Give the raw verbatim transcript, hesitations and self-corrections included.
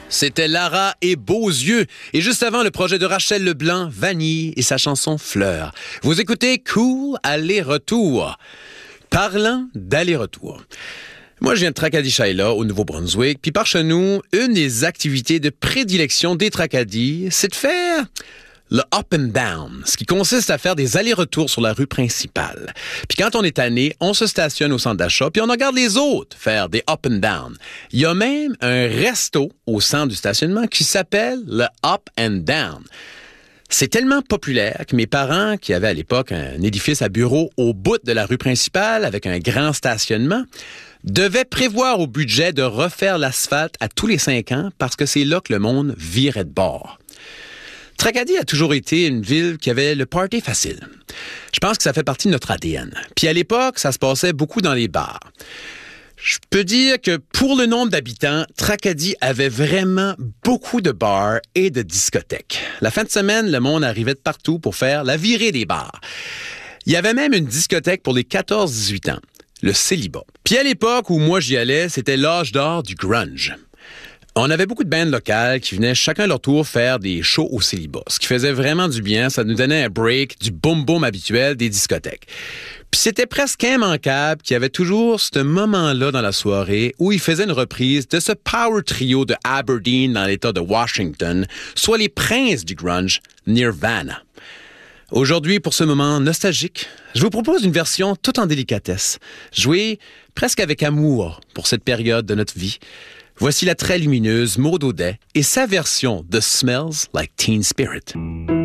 C'était Lara et Beaux Yeux. Et juste avant, le projet de Rachel Leblanc, Vanille et sa chanson Fleur. Vous écoutez Cool Aller-Retour. Parlant d'aller-retour. Moi, je viens de Tracadie-Shaila, au Nouveau-Brunswick. Puis par chez nous, une des activités de prédilection des Tracadie, c'est de faire le up and down, ce qui consiste à faire des allers-retours sur la rue principale. Puis quand on est tanné, on se stationne au centre d'achat, puis on regarde les autres faire des up and down. Il y a même un resto au centre du stationnement qui s'appelle le Up and Down. C'est tellement populaire que mes parents, qui avaient à l'époque un édifice à bureau au bout de la rue principale avec un grand stationnement, devaient prévoir au budget de refaire l'asphalte à tous les cinq ans parce que c'est là que le monde virait de bord. Tracadie a toujours été une ville qui avait le party facile. Je pense que ça fait partie de notre A D N. Puis à l'époque, ça se passait beaucoup dans les bars. Je peux dire que pour le nombre d'habitants, Tracadie avait vraiment beaucoup de bars et de discothèques. La fin de semaine, le monde arrivait de partout pour faire la virée des bars. Il y avait même une discothèque pour les quatorze dix-huit ans, le Célibat. Puis à l'époque où moi j'y allais, c'était l'âge d'or du grunge. On avait beaucoup de bands locales qui venaient chacun à leur tour faire des shows au Célibat, ce qui faisait vraiment du bien. Ça nous donnait un break du boom-boom habituel des discothèques. Puis c'était presque immanquable qu'il y avait toujours ce moment-là dans la soirée où ils faisaient une reprise de ce power trio de Aberdeen dans l'État de Washington, soit les princes du grunge, Nirvana. Aujourd'hui, pour ce moment nostalgique, je vous propose une version toute en délicatesse, jouée presque avec amour pour cette période de notre vie. Voici la très lumineuse Maud Audet et sa version de Smells Like Teen Spirit.